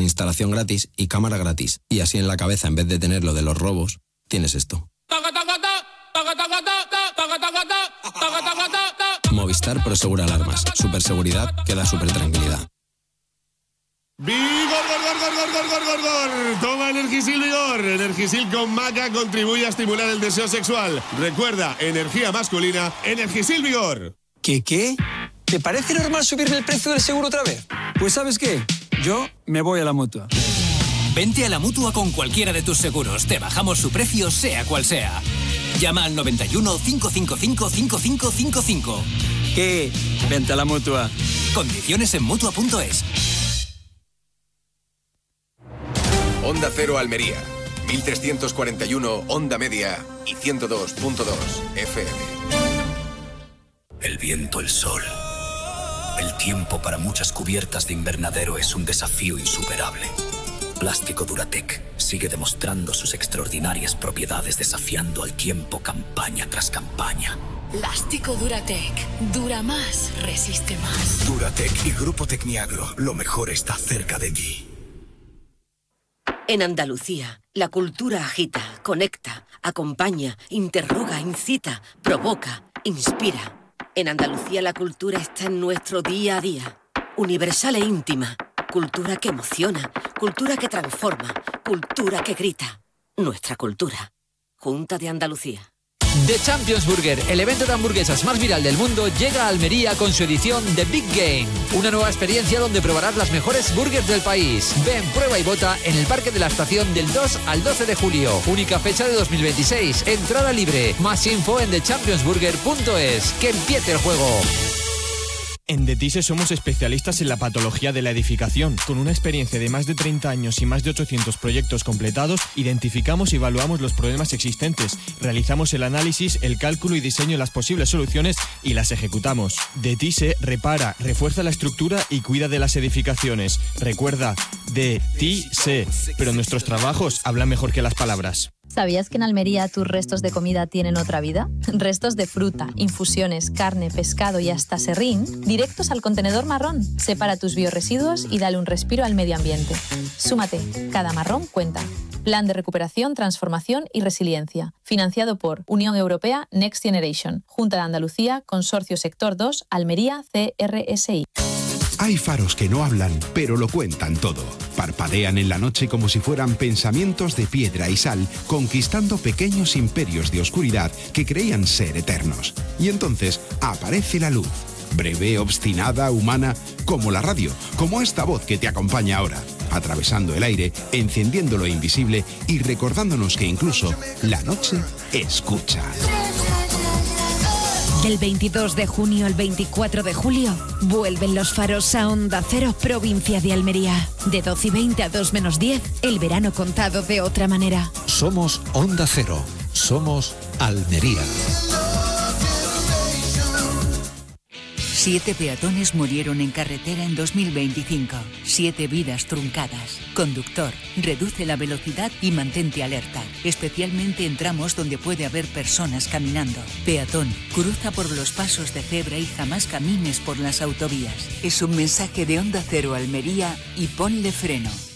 instalación gratis y cámara gratis. Y así en la cabeza, en vez de tener lo de los robos, tienes esto. Movistar Prosegura Alarmas. Superseguridad que da supertranquilidad. ¡Vigor, gor! Toma Energisil Vigor. Energisil con maca contribuye a estimular el deseo sexual. Recuerda, energía masculina, Energisil Vigor. ¿Qué? ¿Te parece normal subirme el precio del seguro otra vez? Pues ¿sabes qué? Yo me voy a la Mutua. Vente a la Mutua con cualquiera de tus seguros. Te bajamos su precio, sea cual sea. Llama al 91 555 5555. ¿Qué? Vente a la Mutua. Condiciones en Mutua.es. Onda Cero Almería, 1341 Onda Media y 102.2 FM. El viento, el sol. El tiempo para muchas cubiertas de invernadero es un desafío insuperable. Plástico Duratec sigue demostrando sus extraordinarias propiedades desafiando al tiempo campaña tras campaña. Plástico Duratec. Dura más, resiste más. Duratec y Grupo Tecniagro. Lo mejor está cerca de ti. En Andalucía, la cultura agita, conecta, acompaña, interroga, incita, provoca, inspira. En Andalucía la cultura está en nuestro día a día. Universal e íntima. Cultura que emociona, cultura que transforma, cultura que grita. Nuestra cultura. Junta de Andalucía. The Champions Burger, el evento de hamburguesas más viral del mundo, llega a Almería con su edición The Big Game. Una nueva experiencia donde probarás las mejores burgers del país. Ven, prueba y vota en el Parque de la Estación del 2 al 12 de julio. Única fecha de 2026. Entrada libre. Más info en thechampionsburger.es. ¡Que empiece el juego! En DETISE somos especialistas en la patología de la edificación. Con una experiencia de más de 30 años y más de 800 proyectos completados, identificamos y evaluamos los problemas existentes, realizamos el análisis, el cálculo y diseño de las posibles soluciones y las ejecutamos. DETISE repara, refuerza la estructura y cuida de las edificaciones. Recuerda, DETISE. Pero nuestros trabajos hablan mejor que las palabras. ¿Sabías que en Almería tus restos de comida tienen otra vida? Restos de fruta, infusiones, carne, pescado y hasta serrín, directos al contenedor marrón. Separa tus biorresiduos y dale un respiro al medio ambiente. Súmate, cada marrón cuenta. Plan de recuperación, transformación y resiliencia. Financiado por Unión Europea Next Generation, Junta de Andalucía, Consorcio Sector 2, Almería, CRSI. Hay faros que no hablan, pero lo cuentan todo. Parpadean en la noche como si fueran pensamientos de piedra y sal, conquistando pequeños imperios de oscuridad que creían ser eternos. Y entonces aparece la luz. Breve, obstinada, humana, como la radio, como esta voz que te acompaña ahora, atravesando el aire, encendiendo lo invisible y recordándonos que incluso la noche escucha. Del 22 de junio al 24 de julio, vuelven los faros a Onda Cero, provincia de Almería. De 12:20 a 2:10, el verano contado de otra manera. Somos Onda Cero. Somos Almería. 7 peatones murieron en carretera en 2025. 7 vidas truncadas. Conductor, reduce la velocidad y mantente alerta, especialmente en tramos donde puede haber personas caminando. Peatón, cruza por los pasos de cebra y jamás camines por las autovías. Es un mensaje de Onda Cero Almería y ponle freno.